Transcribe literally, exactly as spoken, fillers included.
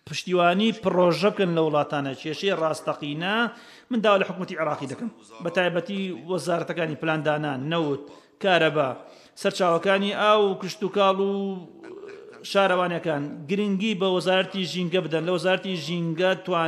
پشتیوانی پرۆژە بکەن لە وڵاتانە کێشەی ڕاستەقینە من داوا لە حکوومەتی عێراقی دەکەم بە تایبەتی وەزارەتەکانی پلاندانان نەوت کارەبا سەرچاوەکانی ئاو و کشت و کاڵ و شارەوانەکان گرنگی بە وەزارەتی ژینگە بدەن لە وەزارەتی ژینگە توان